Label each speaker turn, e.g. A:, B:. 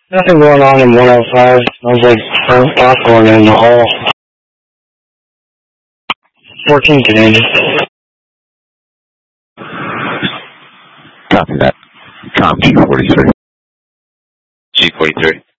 A: Nothing going on in 105. I was like popcorn in the hall. 14 Canadian.
B: Copy that. Com G43.
C: G43.